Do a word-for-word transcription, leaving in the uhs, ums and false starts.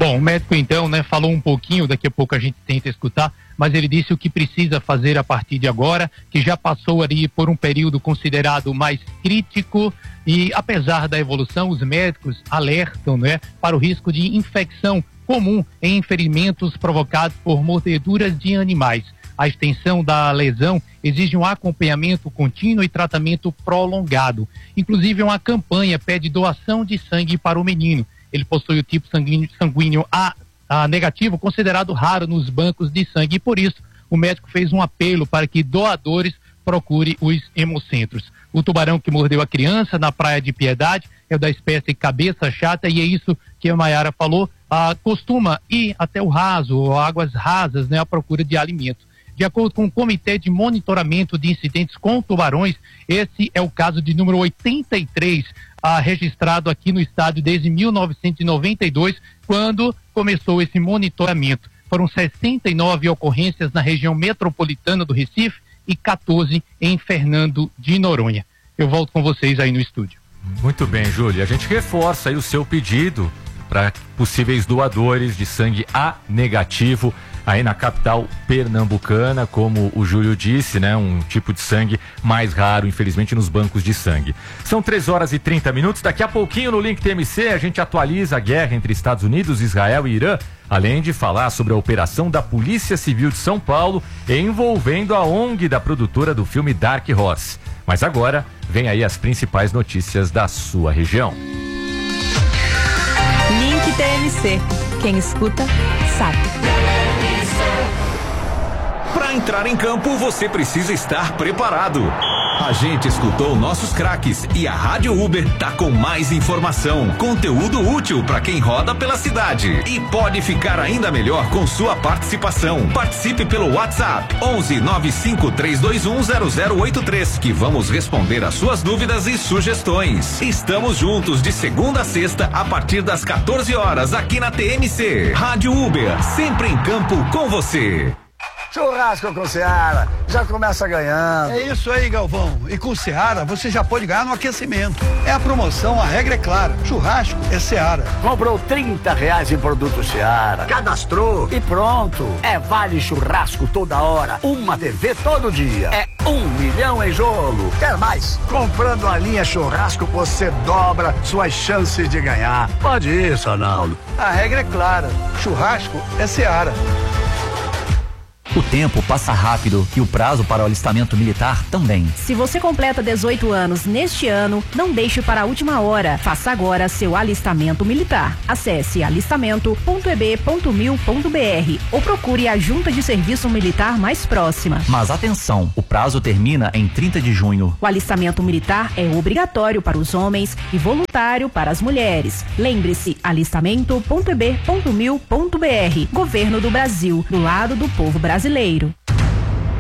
Bom, o médico então, né, falou um pouquinho, daqui a pouco a gente tenta escutar, mas ele disse o que precisa fazer a partir de agora, que já passou ali por um período considerado mais crítico e apesar da evolução, os médicos alertam, né, para o risco de infecção comum em ferimentos provocados por mordeduras de animais. A extensão da lesão exige um acompanhamento contínuo e tratamento prolongado. Inclusive, uma campanha pede doação de sangue para o menino. Ele possui o tipo sanguíneo, sanguíneo A, A negativo, considerado raro nos bancos de sangue, e por isso o médico fez um apelo para que doadores procurem os hemocentros. O tubarão que mordeu a criança na Praia de Piedade é da espécie cabeça chata, e é isso que a Mayara falou, ah, costuma ir até o raso, ou águas rasas, né, à procura de alimento. De acordo com o Comitê de Monitoramento de Incidentes com Tubarões, esse é o caso de número oitenta e três, ah, registrado aqui no estado desde mil novecentos e noventa e dois, quando começou esse monitoramento. Foram sessenta e nove ocorrências na região metropolitana do Recife e quatorze em Fernando de Noronha. Eu volto com vocês aí no estúdio. Muito bem, Júlia. A gente reforça aí o seu pedido para possíveis doadores de sangue A negativo aí na capital pernambucana, como o Júlio disse, né? Um tipo de sangue mais raro, infelizmente, nos bancos de sangue. São três horas e trinta minutos. Daqui a pouquinho no Link T M C a gente atualiza a guerra entre Estados Unidos, Israel e Irã, além de falar sobre a operação da Polícia Civil de São Paulo envolvendo a O N G da produtora do filme Dark Horse. Mas agora, vem aí as principais notícias da sua região. Link T M C. Quem escuta, sabe. Para entrar em campo, você precisa estar preparado. A gente escutou nossos craques e a Rádio Uber tá com mais informação, conteúdo útil para quem roda pela cidade e pode ficar ainda melhor com sua participação. Participe pelo WhatsApp onze nove cinco três dois um zero zero oito três que vamos responder as suas dúvidas e sugestões. Estamos juntos de segunda a sexta a partir das quatorze horas aqui na T M C. Rádio Uber, sempre em campo com você. Churrasco com Seara, já começa ganhando. É isso aí, Galvão. E com Seara você já pode ganhar no aquecimento. É a promoção, a regra é clara. Churrasco é Seara. Comprou trinta reais em produto Seara, cadastrou e pronto. É vale churrasco toda hora, uma T V todo dia. É um milhão em jogo. Quer mais? Comprando a linha churrasco você dobra suas chances de ganhar. Pode ir, Sonaldo. A regra é clara. Churrasco é Seara. O tempo passa rápido e o prazo para o alistamento militar também. Se você completa dezoito anos neste ano, não deixe para a última hora. Faça agora seu alistamento militar. Acesse alistamento ponto e b ponto mil ponto b r ou procure a junta de serviço militar mais próxima. Mas atenção, o prazo termina em trinta de junho. O alistamento militar é obrigatório para os homens e voluntário para as mulheres. Lembre-se, alistamento ponto e b ponto mil ponto b r. Governo do Brasil, do lado do povo brasileiro.